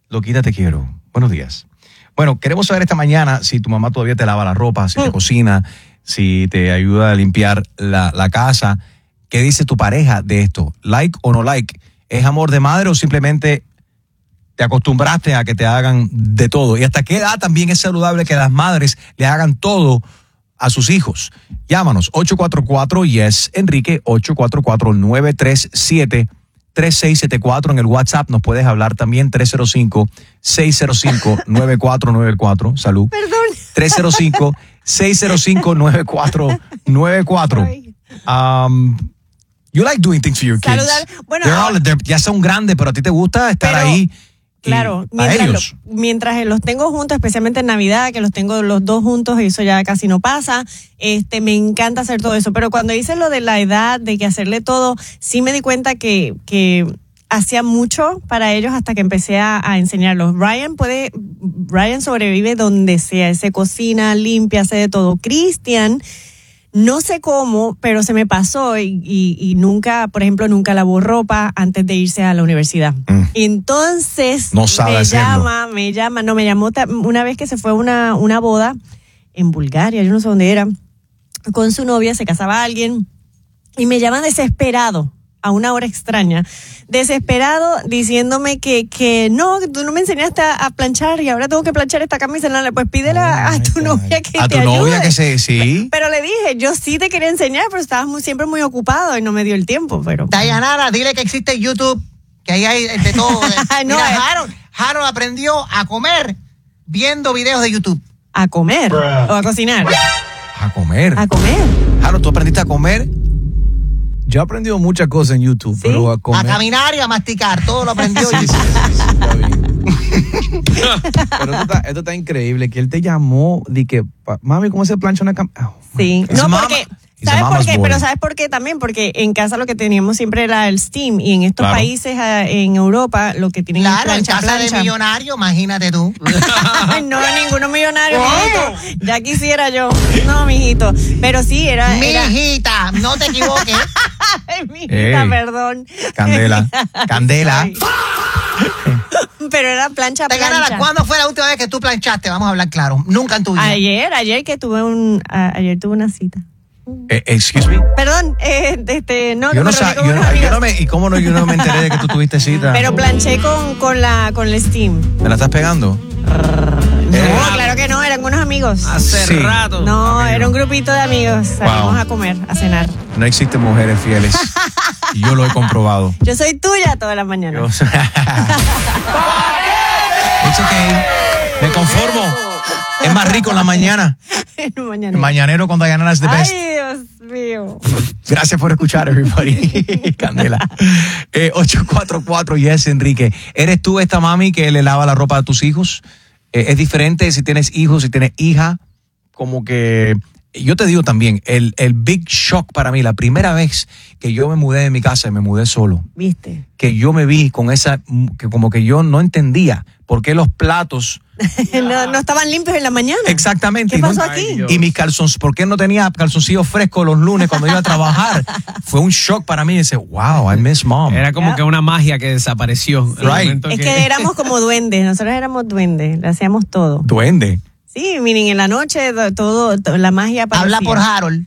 Loquita, te quiero. Buenos días. Bueno, queremos saber esta mañana si tu mamá todavía te lava la ropa, si te cocina, si te ayuda a limpiar la casa. ¿Qué dice tu pareja de esto? ¿Like o no like? ¿Es amor de madre o simplemente te acostumbraste a que te hagan de todo? ¿Y hasta qué edad también es saludable que las madres le hagan todo a sus hijos? Llámanos, 844-YES, Enrique, 844-937-3674. En el WhatsApp nos puedes hablar también, 305-605-9494. Salud. Perdón. 305-605-9494. You like doing things for your kids. Bueno, ya son grandes, pero a ti te gusta estar ahí. Claro, mientras los tengo juntos, especialmente en Navidad, que los tengo los dos juntos, y eso ya casi no pasa, me encanta hacer todo eso. Pero cuando hice lo de la edad, de que hacerle todo, sí me di cuenta que hacía mucho para ellos hasta que empecé a enseñarlos. Ryan sobrevive donde sea, se cocina, limpia, hace de todo. Cristian, no sé cómo, pero se me pasó y nunca, por ejemplo, nunca lavó ropa antes de irse a la universidad. Entonces, no sabe me llamó una vez que se fue a una boda en Bulgaria, yo no sé dónde era, con su novia, se casaba alguien, y me llama desesperado, a una hora extraña, desesperado, diciéndome que no, tú no me enseñaste a planchar y ahora tengo que planchar esta camisa. Pues pídele a tu novia que te ayude. A tu novia que sí. Pero le dije, yo sí te quería enseñar, pero estabas siempre muy ocupado y no me dio el tiempo. Pero Dayanara, dile que existe YouTube, que ahí hay de todo. Mira, Harold aprendió a comer viendo videos de YouTube. ¿A comer? ¿O a cocinar? A comer. Harold, ¿tú aprendiste a comer? Yo he aprendido muchas cosas en YouTube, ¿sí? Pero a comer... A caminar y a masticar, todo lo aprendió. Sí, está bien. Pero esto está increíble, que él te llamó de que, mami, ¿cómo se plancha una camisa? Sí, no, porque... ¿Sabes por qué? Pero ¿sabes por qué también? Porque en casa lo que teníamos siempre era el steam, y en estos países, en Europa, lo que tienen es plancha. Claro, en casa de millonario, imagínate tú. No, ninguno millonario, mijito. Ya quisiera yo. No, mijito. Pero sí, era... Mijita, no te equivoques. Ay, mijita, perdón. Candela. Pero era plancha. ¿Cuándo fue la última vez que tú planchaste? Vamos a hablar claro. Nunca en tu vida. Ayer que tuve una cita. Excuse me. Perdón, no. Yo no me enteré de que tú tuviste cita. Pero planché con el steam. ¿Me la estás pegando? No, claro que no, eran unos amigos. Hace rato. No, era un grupito de amigos. Salimos a comer, a cenar. No existen mujeres fieles. Y yo lo he comprobado. Yo soy tuya toda la mañana. It's okay. Me conformo. Es más rico en la mañana. El mañanero con Dayanara es the best. Ay, Dios mío. Gracias por escuchar, everybody. Candela. 844-YES, Enrique. ¿Eres tú esta mami que le lava la ropa a tus hijos? ¿Es diferente si tienes hijos, si tienes hija? Como que... Yo te digo también, el big shock para mí, la primera vez que yo me mudé de mi casa y me mudé solo. ¿Viste? Que yo me vi con esa... que como que yo no entendía por qué los platos... no estaban limpios en la mañana. Exactamente. ¿Qué pasó aquí? Y mis calzoncillos, ¿por qué no tenía calzoncillos frescos los lunes cuando iba a trabajar? Fue un shock para mí. Dice, wow, I miss mom. Era como que una magia que desapareció. Sí. Right. Es que éramos como duendes. Nosotros éramos duendes. Le hacíamos todo. ¿Duende? Sí, miren, en la noche todo la magia aparecía. Habla por Harold.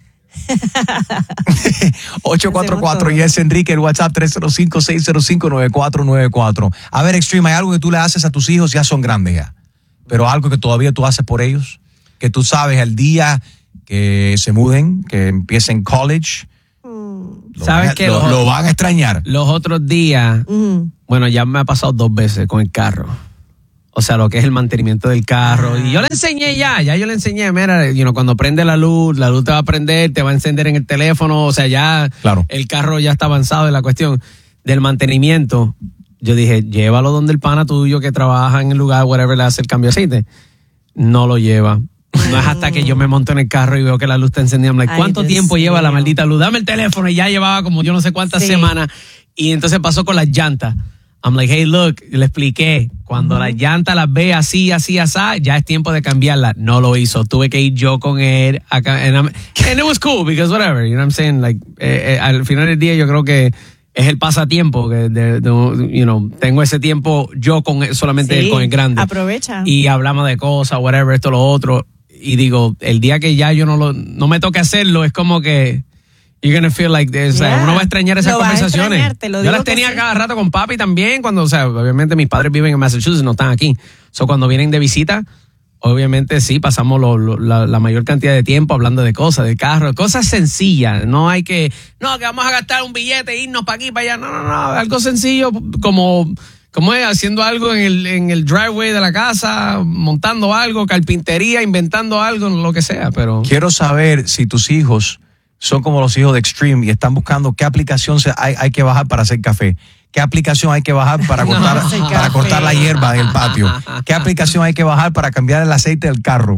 844-YES, Enrique, el WhatsApp 305-605-9494. A ver, Extreme, ¿hay algo que tú le haces a tus hijos? Ya son grandes ya, pero algo que todavía tú haces por ellos, que tú sabes el día que se muden, que empiecen college, ¿sabes qué? Lo van a extrañar. Los otros días, bueno, ya me ha pasado 2 veces con el carro. O sea, lo que es el mantenimiento del carro. Y yo le enseñé ya yo le enseñé, mira, cuando prende la luz te va a prender, te va a encender en el teléfono. O sea, ya el carro ya está avanzado en la cuestión del mantenimiento. Yo dije, llévalo donde el pana tuyo que trabaja en el lugar, whatever, le hace el cambio de aceite. No lo lleva. No es hasta que yo me monto en el carro y veo que la luz está encendida. I'm like, ¿cuánto tiempo lleva la maldita luz? Dame el teléfono. Y ya llevaba como yo no sé cuántas semanas. Y entonces pasó con las llantas. I'm like, hey, look, le expliqué. Cuando la llanta las ve así, ya es tiempo de cambiarla. No lo hizo. Tuve que ir yo con él acá. And it was cool, because whatever, you know what I'm saying? Like, al final del día yo creo que es el pasatiempo, que tengo ese tiempo yo solamente con el grande. Aprovecha. Y hablamos de cosas, whatever, esto, lo otro. Y digo, el día que ya yo no me toque hacerlo, es como que you're gonna feel like this. Yeah. O sea, uno va a extrañar esas conversaciones. Yo las tenía cada rato con papi también, cuando, o sea, obviamente mis padres viven en Massachusetts, no están aquí. So, cuando vienen de visita, obviamente sí, pasamos la mayor cantidad de tiempo hablando de cosas, de carros, cosas sencillas. No hay que vamos a gastar un billete e irnos para aquí, para allá. No, algo sencillo como es haciendo algo en el driveway de la casa, montando algo, carpintería, inventando algo, lo que sea. Pero quiero saber si tus hijos son como los hijos de Extreme y están buscando qué aplicación hay que bajar para hacer café. ¿Qué aplicación hay que bajar para cortar la hierba en el patio? ¿Qué aplicación hay que bajar para cambiar el aceite del carro?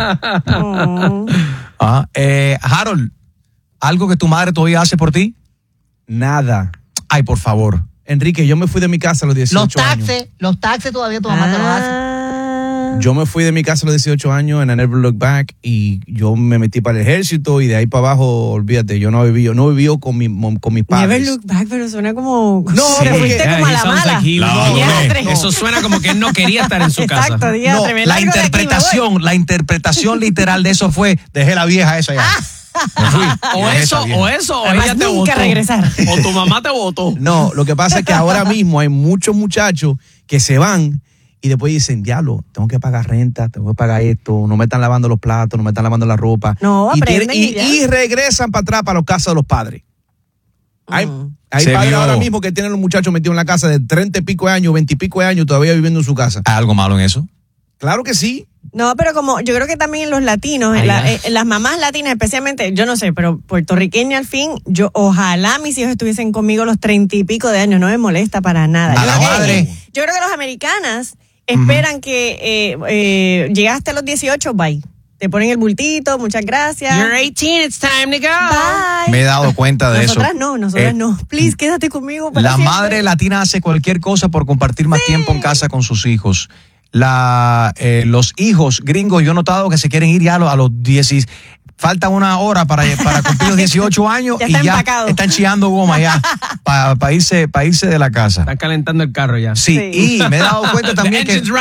Harold, ¿algo que tu madre todavía hace por ti? Nada. Ay, por favor. Enrique, yo me fui de mi casa a los 18 años. Los taxes todavía tu mamá te los hace. Yo me fui de mi casa a los 18 años and I never looked back, y yo me metí para el ejército y de ahí para abajo, olvídate, yo no viví con mis padres. Never look back, pero suena como... No, te fuiste como a la mala. Eso suena como que él no quería estar en su casa. Exacto, la interpretación literal de eso fue, dejé la vieja esa ya. Me fui. O ella te votó. Regresar. O tu mamá te votó. No, lo que pasa es que ahora mismo hay muchos muchachos que se van y después dicen, diablo, tengo que pagar renta, tengo que pagar esto, no me están lavando los platos, no me están lavando la ropa. No, y regresan para atrás para los casas de los padres. Hay padres ahora mismo que tienen los muchachos metidos en la casa de 30 y pico de años, 20 y pico de años, todavía viviendo en su casa. ¿Hay algo malo en eso? Claro que sí. No, pero como yo creo que también en los latinos, en las mamás latinas especialmente, yo no sé, pero puertorriqueña al fin, ojalá mis hijos estuviesen conmigo los 30 y pico de años, no me molesta para nada. Yo creo que los americanas esperan que llegaste a los 18, bye. Te ponen el bultito, muchas gracias. You're 18, it's time to go. Bye. Me he dado cuenta de nosotras no. Please, quédate conmigo para La siempre. madre latina hace cualquier cosa por compartir más tiempo en casa con sus hijos. Los hijos gringos, yo he notado que se quieren ir ya a los 10. Falta una hora para cumplir los 18 años y ya están chillando goma ya para irse de la casa. Están calentando el carro ya. Sí. Y me he dado cuenta también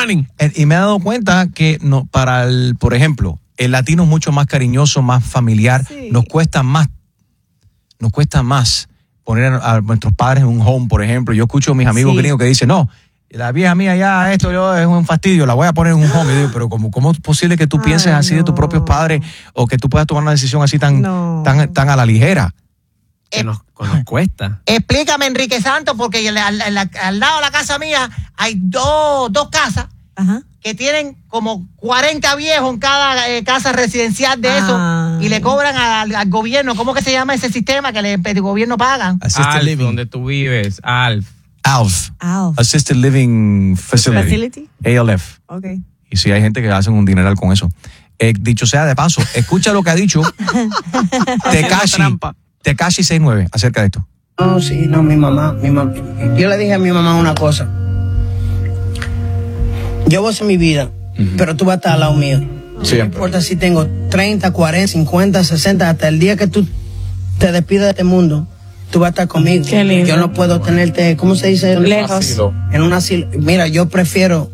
que no, por ejemplo, el latino es mucho más cariñoso, más familiar. Sí. Nos cuesta más poner a nuestros padres en un home, por ejemplo. Yo escucho a mis amigos gringos que dicen, no, la vieja mía ya, esto es un fastidio, la voy a poner en un home. Y digo, pero ¿cómo es posible que tú pienses así de tus propios padres o que tú puedas tomar una decisión así tan a la ligera? Que nos cuesta. Explícame, Enrique Santos, porque al lado de la casa mía hay dos casas que tienen como 40 viejos en cada casa residencial de eso, y le cobran al gobierno. ¿Cómo que se llama ese sistema que el gobierno paga? Assisted Living. Donde tú vives, ALF. Assisted Living Facility. ALF. Okay. Y sí, hay gente que hacen un dineral con eso. Dicho sea de paso, escucha lo que ha dicho Tekashi 69 acerca de esto. No, sí, no, mi mamá. Yo le dije a mi mamá una cosa. Yo voy a hacer mi vida, pero tú vas a estar al lado mío. Siempre. No importa si tengo 30, 40, 50, 60, hasta el día que tú te despidas de este mundo, tú vas a estar conmigo. Qué lindo. Yo no puedo tenerte, ¿cómo se dice? Lejos. En un asilo. Mira, yo prefiero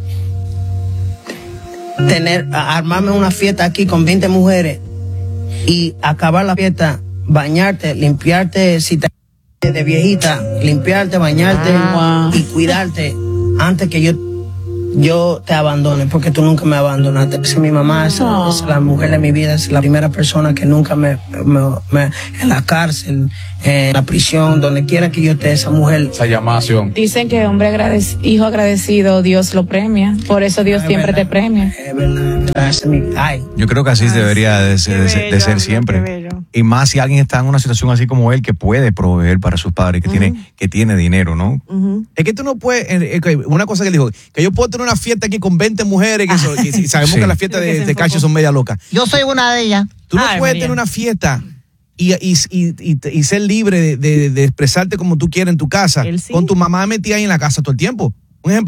armarme una fiesta aquí con 20 mujeres y acabar la fiesta, bañarte, limpiarte, si te de viejita, limpiarte, bañarte y cuidarte antes que yo te abandone, porque tú nunca me abandonaste. Mi mamá es la mujer de mi vida, es la primera persona que nunca me en la cárcel, en la prisión, donde quiera que yo esté, esa mujer. Esa llamación. Dicen que hijo agradecido, Dios lo premia. Por eso Dios siempre te premia. Es verdad. Yo creo que así debería de ser siempre. Y más si alguien está en una situación así como él, que puede proveer para sus padres, que tiene dinero, ¿no? Es que tú no puedes, una cosa que él dijo, que yo puedo tener una fiesta aquí con 20 mujeres, y sabemos que las fiestas de Tekashi son media locas. Yo soy una de ellas. Tú no puedes tener una fiesta y ser libre de expresarte como tú quieres en tu casa, con tu mamá metida ahí en la casa todo el tiempo. Un ejemplo,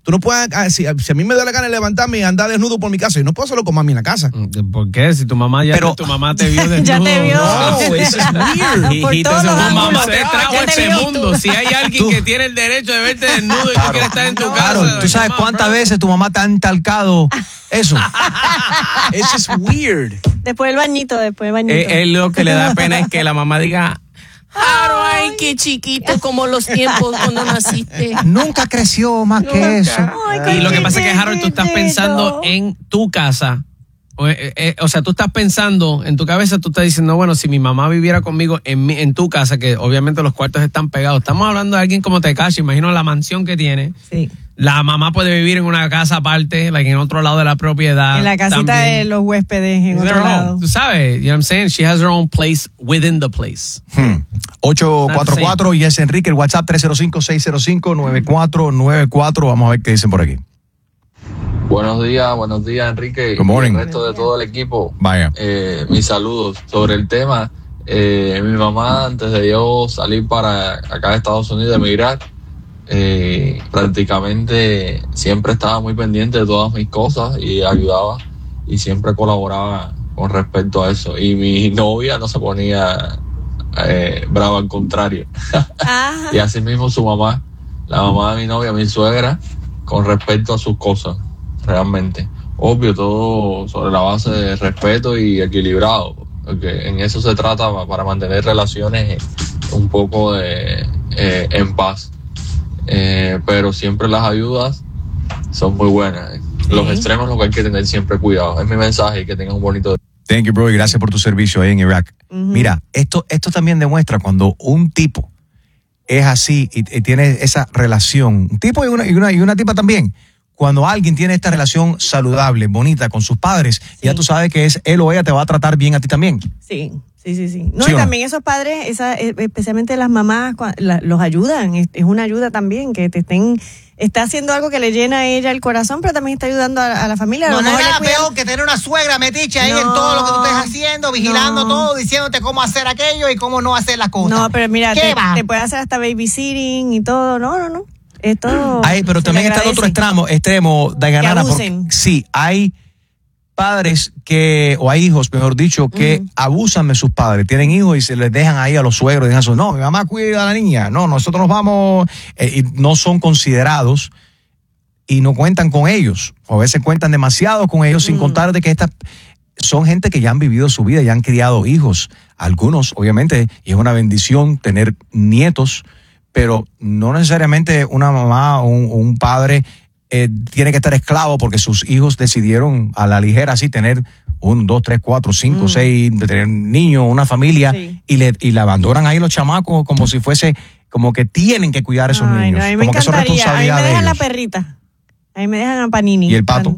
Tú no puedes, si a mí me da la gana de levantarme y andar desnudo por mi casa, yo no puedo hacerlo con mami en la casa. ¿Por qué? Si tu mamá tu mamá te vio desnudo. Ya te vio. No, eso es weird. Por todos los Tu mamá ángulos. te trajo Ya te este vio. mundo. Si hay alguien que tiene el derecho de verte desnudo y tú quieres estar en tu casa. Claro, tú sabes cuántas veces tu mamá te ha entalcado eso. Eso es weird. Después del bañito. Él lo que le da pena es que la mamá diga, Ay, qué chiquito como los tiempos cuando naciste. Nunca creció más que eso. Ay, y lo que pasa es que, Harold, tú estás chiquitito. pensando en tu casa. O sea, tú estás pensando en tu cabeza, tú estás diciendo, bueno, si mi mamá viviera conmigo en tu casa, que obviamente los cuartos están pegados. Estamos hablando de alguien como Tekashi, imagino la mansión que tiene. Sí. La mamá puede vivir en una casa aparte, en otro lado de la propiedad. En la casita también. de los huéspedes, en otro lado. Tú sabes, you know what I'm saying? She has her own place within the place. 844 y es Enrique, el WhatsApp 305-605-9494. Vamos a ver qué dicen por aquí. Buenos días, Enrique. Good morning. Y el resto de todo el equipo. Vaya. Mis saludos. Sobre el tema, mi mamá, antes de yo salir para acá de Estados Unidos, emigrar, prácticamente siempre estaba muy pendiente de todas mis cosas y ayudaba y siempre colaboraba con respecto a eso. Y mi novia no se ponía brava, al contrario. Y así mismo su mamá, la mamá de mi novia, mi suegra, con respecto a sus cosas, realmente. Obvio, todo sobre la base de respeto y equilibrado, porque en eso se trata, para mantener relaciones un poco en paz. Pero siempre las ayudas son muy buenas. Los extremos, lo que hay que tener siempre cuidado. Es mi mensaje y que tengan un bonito día. Thank you, bro, y gracias por tu servicio ahí en Irak. Mira, esto también demuestra cuando un tipo es así y tiene esa relación, un tipo y una tipa también, cuando alguien tiene esta relación saludable, bonita con sus padres, ya tú sabes que es él o ella te va a tratar bien a ti también. Sí. No, ¿Sí y o no? también esos padres, especialmente las mamás, los ayudan. Es una ayuda también que está haciendo algo que le llena a ella el corazón, pero también está ayudando a la familia. No, A lo no hay mejor nada le cuidan- peor que tener una suegra metiche ahí No. en todo lo que tú estés haciendo, vigilando todo, diciéndote cómo hacer aquello y cómo no hacer las cosas. No, pero mira, ¿Qué va? te puede hacer hasta babysitting y todo. No. Es todo. Ay, pero se también le está el otro agradece. extremo, Dayanara, porque abusen. sí, hay padres o hay hijos, mejor dicho, que abusan de sus padres, tienen hijos y se les dejan ahí a los suegros, no, mi mamá cuida a la niña, no, nosotros nos vamos, y no son considerados y no cuentan con ellos, o a veces cuentan demasiado con ellos, sin contar de que estas son gente que ya han vivido su vida, ya han criado hijos, algunos obviamente, y es una bendición tener nietos, pero no necesariamente una mamá o un padre tiene que estar esclavo porque sus hijos decidieron a la ligera así tener 1, 2, 3, 4, 5, 6, de tener niños, una familia, Sí. y le abandonan ahí los chamacos como si fuese, como que tienen que cuidar a esos Ay, niños. no, a mí me como que eso es encantaría. A mí responsabilidad me de dejan la ellos. perrita. A mí me dejan a Panini. ¿Y el pato?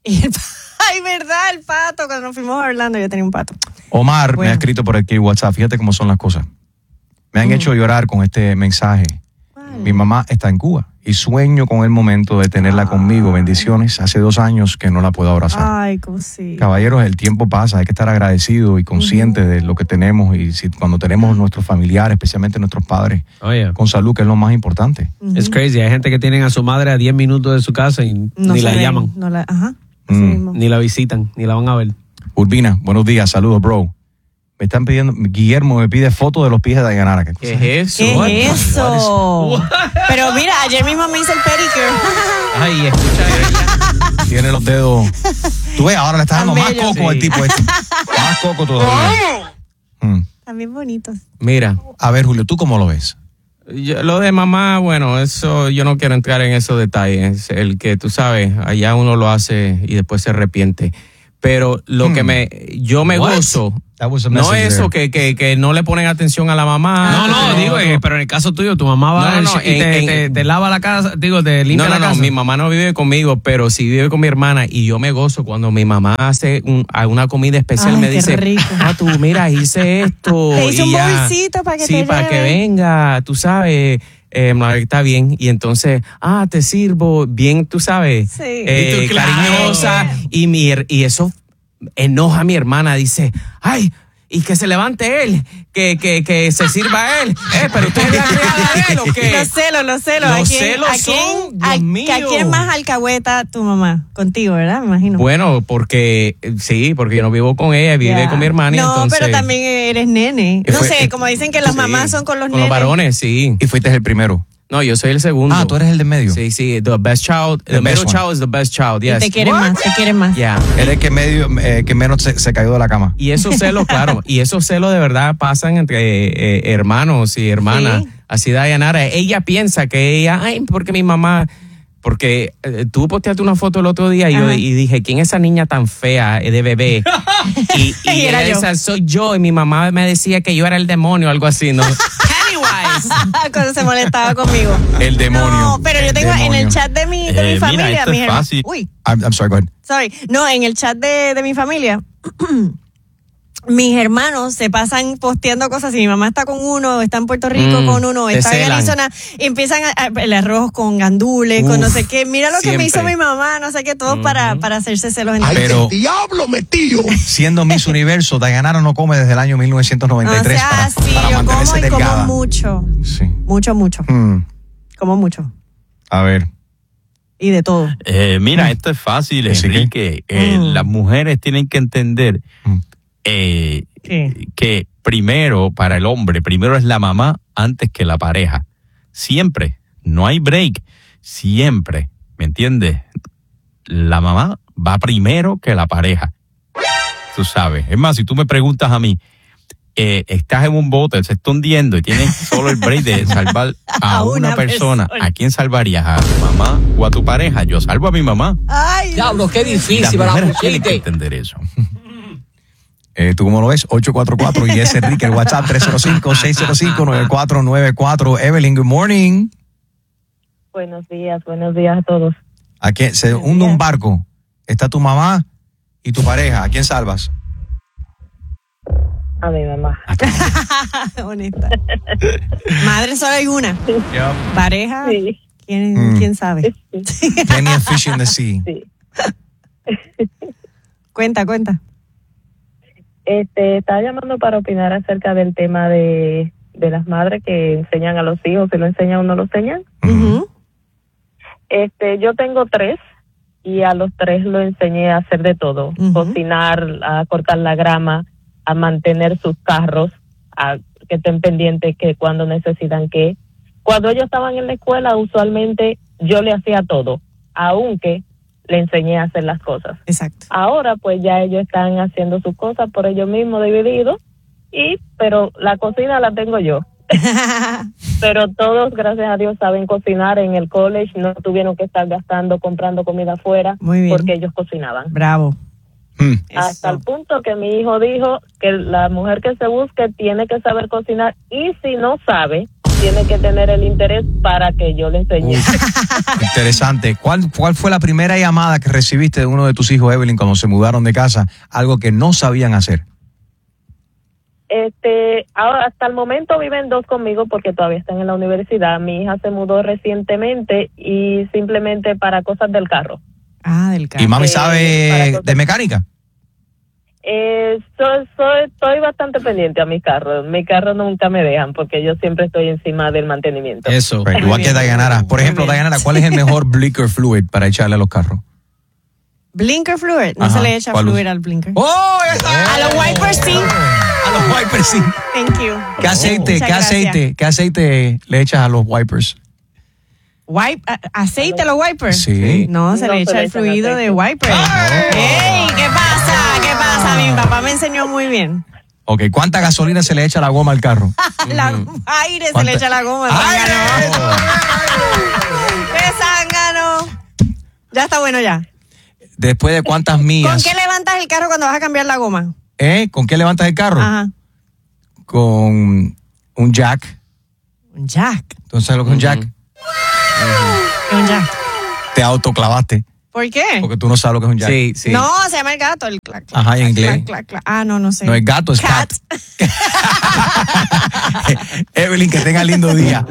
Ay, verdad, el pato. Cuando nos fuimos a Orlando yo tenía un pato. Omar me Bueno. ha escrito por aquí en WhatsApp, fíjate cómo son las cosas. Me han hecho llorar con este mensaje. Mi mamá está en Cuba y sueño con el momento de tenerla conmigo. Bendiciones. Hace 2 años que no la puedo abrazar. Ay, cosita. Caballeros, el tiempo pasa, hay que estar agradecido y consciente de lo que tenemos, y cuando tenemos nuestros familiares, especialmente nuestros padres, con salud, que es lo más importante. Es crazy. Hay gente que tienen a su madre a 10 minutos de su casa y No ni se la ven, llaman, no la- ajá. Así mismo. ni la visitan, ni la van a ver. Urbina, buenos días, saludos, bro. Me están pidiendo, Guillermo me pide fotos de los pies de Dayanara. ¿Qué es eso? ¿Qué es eso? Pero mira, ayer mismo me hice el pedicure. Ay, escucha. Tiene los dedos. Tú ves, ahora le estás dando Tan más bello. coco al tipo este. Más coco todavía. También bonitos. Mira. A ver, Julio, ¿tú cómo lo ves? Lo de mamá, bueno, eso yo no quiero entrar en esos detalles. El que tú sabes, allá uno lo hace y después se arrepiente. Pero lo que yo me What? gozo, That was a no message eso there. que no le ponen atención a la mamá. No, digo, pero en el caso tuyo, tu mamá va y te lava la casa, te limpia la casa. Mi mamá no vive conmigo, pero sí vive con mi hermana y yo me gozo cuando mi mamá hace una comida especial. Ay, me qué dice, rico. tú mira, hice esto. Te hice y un ya. bolsito para que Sí, te para que lleve. venga, tú sabes. Está bien, y entonces, te sirvo bien, tú sabes, Sí. Y tú, claro. cariñosa, y eso enoja a mi hermana, dice, ay, y que se levante él, que se sirva él. Pero usted es la criada de él, ¿o qué? Los celos. Los celos son, Dios mío. ¿A quién más alcahueta tu mamá? Contigo, ¿verdad? Me imagino. Bueno, porque yo no vivo con ella, vive con mi hermana. No, entonces, pero también eres nene. No sé, como dicen que las mamás son con los nenes. Con los varones, sí. Y fuiste el primero. No, yo soy el segundo. Ah, tú eres el de medio. Sí, the best child. The middle child is the best child, yes. Y te quieren más. Yeah. Eres que menos se cayó de la cama. Y esos celos, claro, y esos celos de verdad pasan entre hermanos y hermanas. Sí. Así Dayanara, ella piensa que porque mi mamá... Porque tú posteaste una foto el otro día y dije, ¿quién es esa niña tan fea de bebé? y ella dice, soy yo, y mi mamá me decía que yo era el demonio o algo así, ¿no? Cuando se molestaba conmigo. El demonio. No, pero yo tengo en el chat de mi familia. Mira, esto es fácil. Uy. I'm sorry, go ahead. Sorry. No, en el chat de mi familia, mis hermanos se pasan posteando cosas. Si mi mamá está con uno, está en Puerto Rico con uno, está en Arizona, y empiezan el arroz con gandules, con no sé qué. Mira lo que me hizo mi mamá, no sé qué, todo para hacerse celos entre ellos. Pero, diablo metido. Siendo Miss Universo, Dayanara no come desde el año 1993. O sea, para yo como y delgada. como mucho. Sí. Mucho. Como mucho. A ver. Y de todo. Mira, esto es fácil, Enrique. Las mujeres tienen que entender que primero, para el hombre, primero es la mamá antes que la pareja. Siempre. No hay break. Siempre. ¿Me entiendes? La mamá va primero que la pareja. Tú sabes. Es más, si tú me preguntas a mí, estás en un bote, se está hundiendo y tienes solo el break de salvar a una persona. ¿A quién salvarías? ¿A tu mamá o a tu pareja? Yo salvo a mi mamá. Ay, diablo, qué difícil. Las mujeres tienen que entender eso. ¿Tú cómo lo ves? 844 y es Enrique, el WhatsApp 305-605-9494. Evelyn, good morning. Buenos días a todos. ¿A quién se hunde un barco? Está tu mamá y tu pareja. ¿A quién salvas? A mi mamá. Honesta. Madre solo hay una. Yeah. Pareja, sí. ¿Quién sabe? Sí. Plenty of fish in the sea. Sí. Cuenta. Estaba llamando para opinar acerca del tema de las madres que enseñan a los hijos, si lo enseñan o no lo enseñan. Uh-huh. Yo tengo 3 y a los 3 lo enseñé a hacer de todo. Uh-huh. Cocinar, a cortar la grama, a mantener sus carros, a que estén pendientes que cuando necesitan que. Cuando ellos estaban en la escuela, usualmente yo le hacía todo, aunque le enseñé a hacer las cosas. Exacto. Ahora pues ya ellos están haciendo sus cosas por ellos mismos divididos, pero la cocina la tengo yo. Pero todos, gracias a Dios, saben cocinar. En el college no tuvieron que estar comprando comida afuera porque ellos cocinaban. Bravo. Hasta el punto que mi hijo dijo que la mujer que se busque tiene que saber cocinar, y si no sabe, tiene que tener el interés para que yo le enseñe. Interesante. ¿Cuál fue la primera llamada que recibiste de uno de tus hijos, Evelyn, cuando se mudaron de casa? Algo que no sabían hacer. Ahora, hasta el momento viven 2 conmigo porque todavía están en la universidad. Mi hija se mudó recientemente y simplemente para cosas del carro. Ah, del carro. ¿Y mami sabe de mecánica? Estoy bastante pendiente a mi carro. Mi carro nunca me dejan porque yo siempre estoy encima del mantenimiento. Eso. Igual que Dayanara. Por ejemplo, Dayanara, ¿cuál es el mejor blinker fluid para echarle a los carros? Blinker fluid. No se le echa fluid al blinker. ¡Oh! A los wipers sí. A los wipers sí. Thank you. ¿Qué aceite le echas a los wipers? ¿Aceite a los wipers? Sí. No, se le echa el fluido de wipers. ¡Ey! ¿Qué pasa? Mi papá me enseñó muy bien. Ok, ¿cuánta gasolina se le echa a la goma al carro? Aire se le echa a la goma. ¡Aire! ¡Qué zángano! Ya está bueno ya. ¿Después de cuántas millas? ¿Con qué levantas el carro cuando vas a cambiar la goma? ¿Con qué levantas el carro? Ajá. Con un jack. ¿Un jack? ¿Tú sabes lo que es un jack? Un jack. Te autoclavaste. ¿Por qué? Porque tú no sabes lo que es un jack. Sí. No, se llama el gato, el clac, clac. Ajá, en inglés. Clac, clac. Ah, no sé. No es gato, es cat. Evelyn, que tenga lindo día.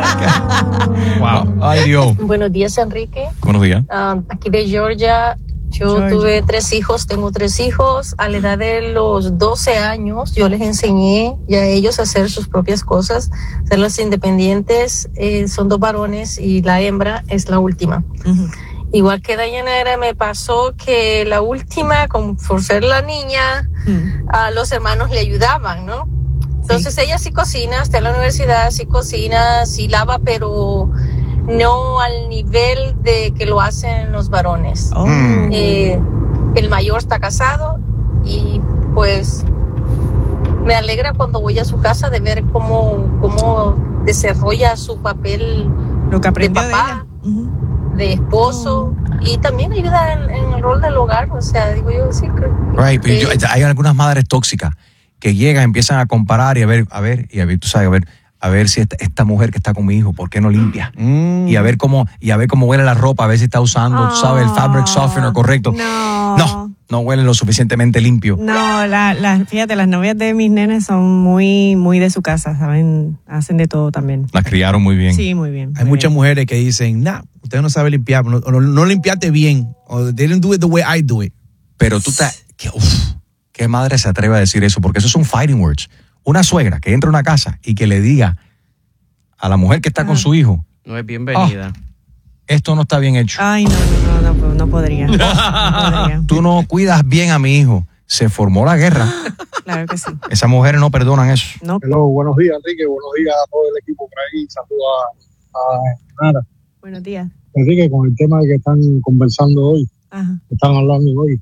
Wow. Ay, Dios. Buenos días, Enrique. Buenos días. Aquí de Georgia, Yo tuve 3 hijos, tengo 3 hijos. A la edad de los 12 años, yo les enseñé ya a ellos a hacer sus propias cosas, hacerlas independientes. Son 2 varones y la hembra es la última. Uh-huh. Igual que Dayanara, me pasó que la última, por ser la niña, a los hermanos le ayudaban, ¿no? Entonces ella sí cocina, está en la universidad, sí cocina, sí lava, pero no al nivel de que lo hacen los varones. Oh. El mayor está casado y pues me alegra cuando voy a su casa de ver cómo desarrolla su papel lo que aprendió de papá, de esposo, y también ayuda en el rol del hogar. O sea, digo yo, sí creo. Right, hay algunas madres tóxicas que llegan, empiezan a comparar y a ver, tú sabes, a ver si esta mujer que está con mi hijo, ¿por qué no limpia? Y a ver cómo huele la ropa, a ver si está usando, tú sabes, el fabric softener correcto. No huelen lo suficientemente limpio. No, fíjate, las novias de mis nenes son muy, muy de su casa, ¿saben? Hacen de todo también. Las criaron muy bien. Sí, muy bien. Hay muchas mujeres que dicen, usted no sabe limpiar, no limpiaste bien, o they didn't do it the way I do it. Pero ¿qué madre se atreve a decir eso? Porque esos son fighting words. Una suegra que entra a una casa y que le diga a la mujer que está con su hijo, no es bienvenida. Esto no está bien hecho. Ay, no podría. No podría. Tú no cuidas bien a mi hijo. Se formó la guerra. Claro que sí. Esas mujeres no perdonan eso. No. Hello, buenos días, Enrique. Buenos días a todo el equipo por ahí. Saludos a Nara. Buenos días. Enrique, con el tema que están conversando hoy, están hablando hoy.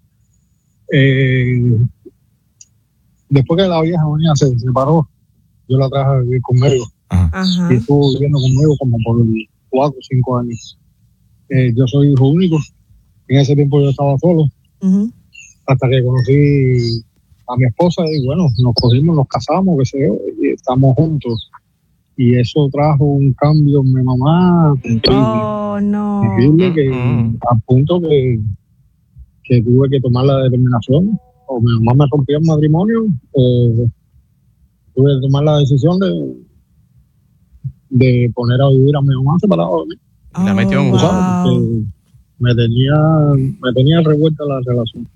Después que la vieja doña se separó, yo la traje a vivir conmigo. Y estuvo viviendo conmigo como por 4 o 5 años. Yo soy hijo único. En ese tiempo yo estaba solo. Hasta que conocí a mi esposa y bueno, nos cogimos, nos casamos, qué sé yo, y estamos juntos. Y eso trajo un cambio en mi mamá increíble, que al punto que tuve que tomar la determinación. O mi mamá me rompió el matrimonio, tuve que tomar la decisión de poner a vivir a mi mamá separado de mí. La metió en un me tenía revuelta la relación.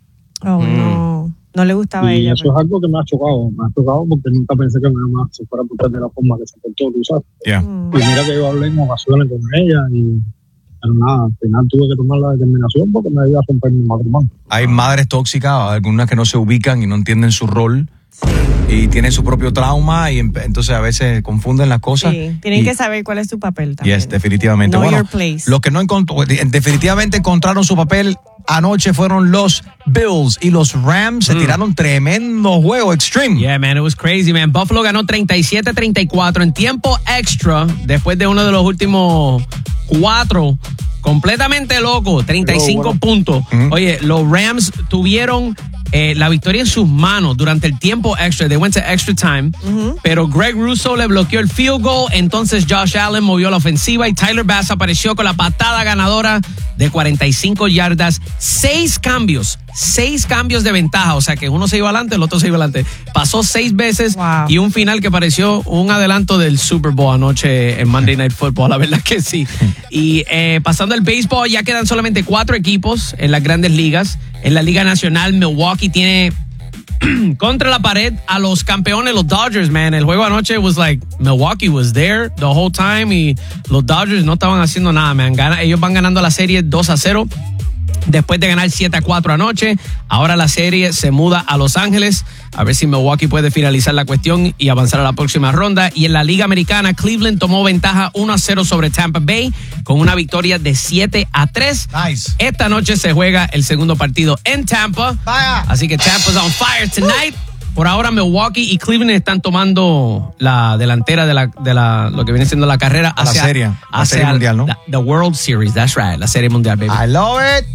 No le gustaba y ella. Eso es algo que me ha chocado porque nunca pensé que mi mamá se fuera a portar de la forma que se portó, tú sabes. Y mira que yo hablé en ocasiones con ella y pero nada, al final tuve que tomar la determinación porque me iba a romper mi matrimonio. Hay madres tóxicas, algunas que no se ubican y no entienden su rol y tienen su propio trauma y entonces a veces confunden las cosas. Sí, tienen que saber cuál es su papel también. Yes, definitivamente. Know your place. Los que no definitivamente encontraron su papel anoche fueron los Bills y los Rams. Se tiraron tremendo juego, extreme. Yeah, man, it was crazy, man. Buffalo ganó 37-34 en tiempo extra después de uno de los últimos 4 completamente loco, 35 puntos. Oye, los Rams tuvieron la victoria en sus manos durante el tiempo extra. They went to extra time, pero Greg Russo le bloqueó el field goal, entonces Josh Allen movió la ofensiva y Tyler Bass apareció con la patada ganadora de 45 yardas. 6 cambios de ventaja, o sea que uno se iba adelante, el otro se iba adelante. Pasó 6 veces y un final que pareció un adelanto del Super Bowl anoche en Monday Night Football, la verdad que sí. Y pasando al béisbol, ya quedan solamente 4 equipos en las grandes ligas. En la Liga Nacional, Milwaukee tiene contra la pared a los campeones, los Dodgers, man. El juego anoche was like, Milwaukee was there the whole time y los Dodgers no estaban haciendo nada, man. Ellos van ganando la serie 2-0. Después de ganar 7-4 anoche, ahora la serie se muda a Los Ángeles. A ver si Milwaukee puede finalizar la cuestión y avanzar a la próxima ronda. Y en la Liga Americana, Cleveland tomó ventaja 1-0 sobre Tampa Bay con una victoria de 7-3. Nice. Esta noche se juega el segundo partido en Tampa. Así que Tampa's on fire tonight. Por ahora Milwaukee y Cleveland están tomando la delantera de lo que viene siendo la carrera hacia la serie mundial, ¿no? The World Series, that's right, la serie mundial, baby. I love it.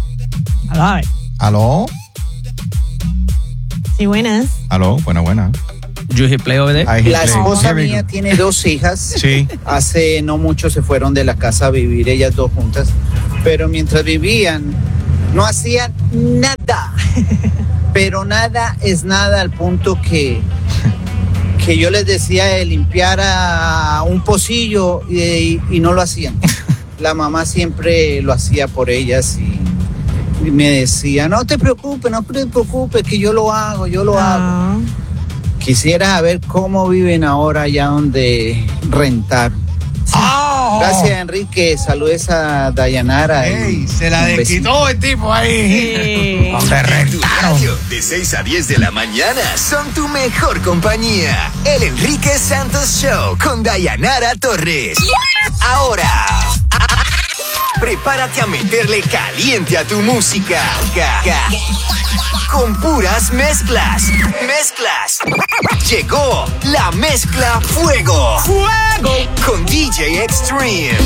¿Aló? Sí, buenas. ¿Aló? Buena. You hit play over there? La esposa mía tiene 2 hijas. Sí. Hace no mucho se fueron de la casa a vivir ellas 2 juntas. Pero mientras vivían, no hacían nada. Pero nada es nada al punto que yo les decía de limpiar a un pocillo y no lo hacían. La mamá siempre lo hacía por ellas Y me decía, no te preocupes, que yo lo hago. Quisiera saber cómo viven ahora allá donde rentar. Gracias, Enrique. Saludes a Dayanara. Se la desquitó el tipo ahí. Tu radio, de 6 a 10 de la mañana, son tu mejor compañía. El Enrique Santos Show con Dayanara Torres. Ahora, prepárate a meterle caliente a tu música. Con puras mezclas. Llegó la mezcla Fuego. Con DJ Extreme.